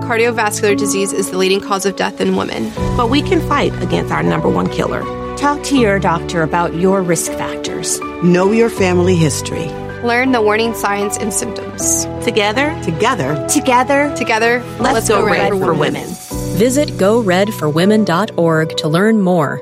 Cardiovascular disease is the leading cause of death in women. But we can fight against our number one killer. Talk to your doctor about your risk factors. Know your family history. Learn the warning signs and symptoms. Together, let's go red for women. Visit goredforwomen.org to learn more.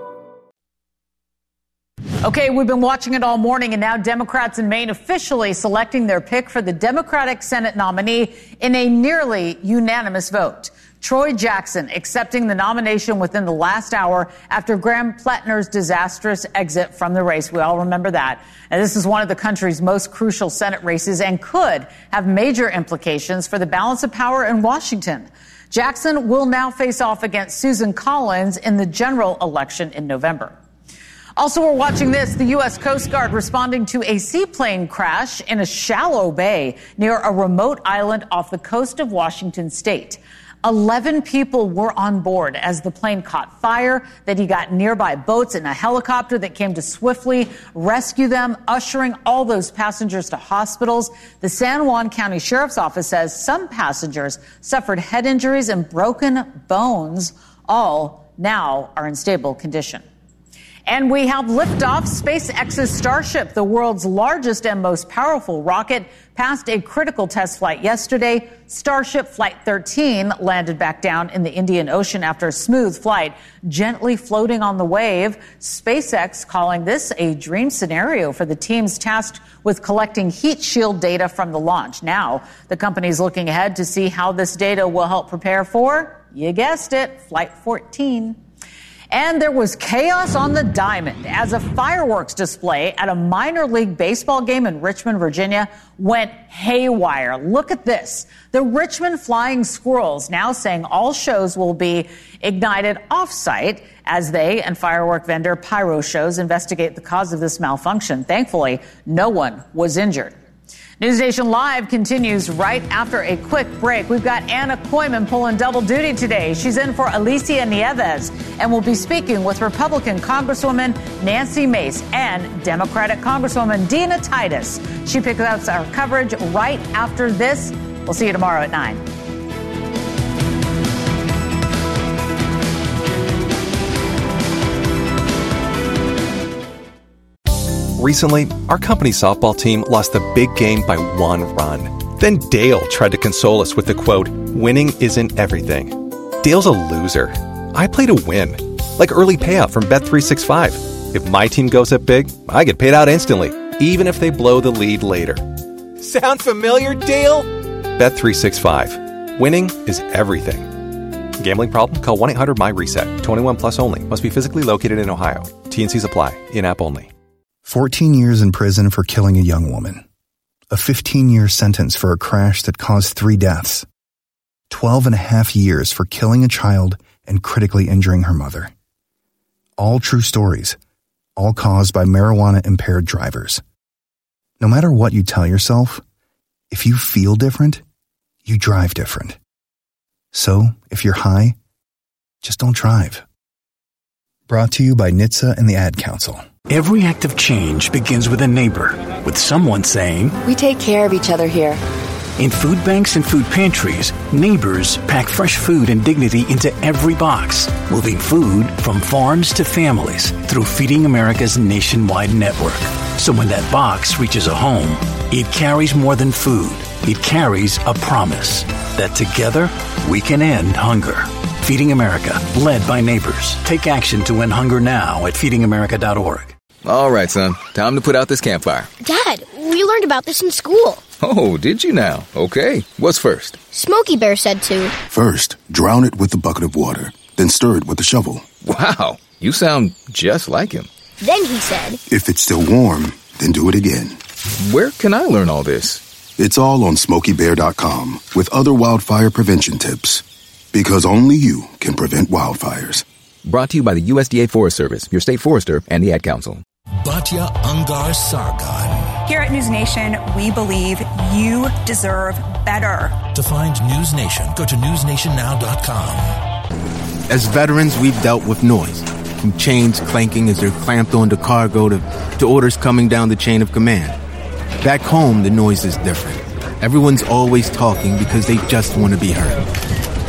Okay, we've been watching it all morning, and now Democrats in Maine officially selecting their pick for the Democratic Senate nominee in a nearly unanimous vote. Troy Jackson accepting the nomination within the last hour after Graham Pletner's disastrous exit from the race. We all remember that. And this is one of the country's most crucial Senate races and could have major implications for the balance of power in Washington. Jackson will now face off against Susan Collins in the general election in November. Also, we're watching this. The U.S. Coast Guard responding to a seaplane crash in a shallow bay near a remote island off the coast of Washington state. 11 people were on board as the plane caught fire. Then he got nearby boats and a helicopter that came to swiftly rescue them, ushering all those passengers to hospitals. The San Juan County Sheriff's Office says some passengers suffered head injuries and broken bones. All now are in stable condition. And we have liftoff. SpaceX's Starship, the world's largest and most powerful rocket, passed a critical test flight yesterday. Starship Flight 13 landed back down in the Indian Ocean after a smooth flight, gently floating on the wave. SpaceX calling this a dream scenario for the teams tasked with collecting heat shield data from the launch. Now, the company is looking ahead to see how this data will help prepare for, you guessed it, Flight 14. And there was chaos on the diamond as a fireworks display at a minor league baseball game in Richmond, Virginia went haywire. Look at this. The Richmond Flying Squirrels now saying all shows will be ignited off-site as they and firework vendor Pyro Shows investigate the cause of this malfunction. Thankfully, no one was injured. News Nation Live continues right after a quick break. We've got Anna Koyman pulling double duty today. She's in for Alicia Nieves and will be speaking with Republican Congresswoman Nancy Mace and Democratic Congresswoman Dina Titus. She picks up our coverage right after this. We'll see you tomorrow at 9. Recently, our company's softball team lost the big game by 1 run. Then Dale tried to console us with the quote, "Winning isn't everything." Dale's a loser. I play to win. Like early payout from Bet365. If my team goes up big, I get paid out instantly, even if they blow the lead later. Sound familiar, Dale? Bet365. Winning is everything. Gambling problem? Call 1-800-MY-RESET. 21 plus only. Must be physically located in Ohio. T&Cs apply. In-app only. 14 years in prison for killing a young woman. A 15-year sentence for a crash that caused 3 deaths. 12 and a half years for killing a child and critically injuring her mother. All true stories, all caused by marijuana-impaired drivers. No matter what you tell yourself, if you feel different, you drive different. So, if you're high, just don't drive. Brought to you by NHTSA and the Ad Council. Every act of change begins with a neighbor, with someone saying, "We take care of each other here." In food banks and food pantries, neighbors pack fresh food and dignity into every box, moving food from farms to families through Feeding America's nationwide network. So when that box reaches a home, it carries more than food. It carries a promise that together we can end hunger. Feeding America, led by neighbors. Take action to end hunger now at feedingamerica.org. All right, son. Time to put out this campfire. Dad, we learned about this in school. Oh, did you now? Okay. What's first? Smokey Bear said to. First, drown it with a bucket of water. Then stir it with a shovel. Wow. You sound just like him. Then he said, if it's still warm, then do it again. Where can I learn all this? It's all on SmokeyBear.com with other wildfire prevention tips. Because only you can prevent wildfires. Brought to you by the USDA Forest Service, your state forester, and the Ad Council. Batya Ungar Sargon. Here at News Nation, we believe you deserve better. To find News Nation, go to newsnationnow.com. As veterans, we've dealt with noise. From chains clanking as they're clamped onto cargo to orders coming down the chain of command. Back home, the noise is different. Everyone's always talking because they just want to be heard.